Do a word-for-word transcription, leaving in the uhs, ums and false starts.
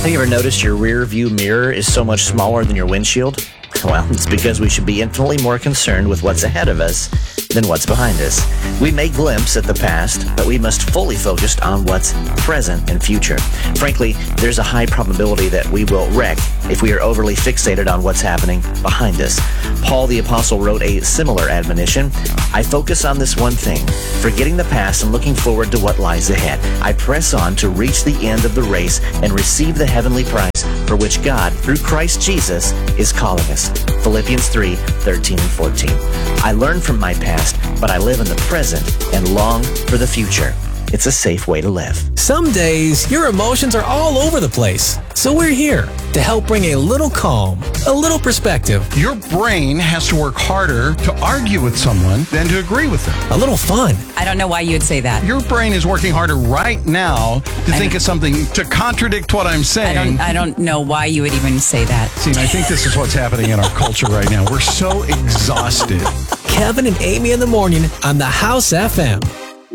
Have you ever noticed your rear view mirror is so much smaller than your windshield? Well, it's because we should be infinitely more concerned with what's ahead of us than what's behind us. We may glimpse at the past, but we must fully focus on what's present and future. Frankly, there's a high probability that we will wreck if we are overly fixated on what's happening behind us. Paul the Apostle wrote a similar admonition. I focus on this one thing, forgetting the past and looking forward to what lies ahead. I press on to reach the end of the race and receive the heavenly prize for which God, through Christ Jesus, is calling us. Philippians three, thirteen and fourteen. I learn from my past, but I live in the present and long for the future. It's a safe way to live. Some days, your emotions are all over the place. So we're here to help bring a little calm, a little perspective, Your brain has to work harder to argue with someone than to agree with them. a little fun. I don't know why you would say that. Your brain is working harder right now to think don't- of something to contradict what I'm I saying. don't I don't know why you would even say that. See, and I think this is what's happening in our culture right now. We're so exhausted. Kevin and Amy in the morning on the House F M.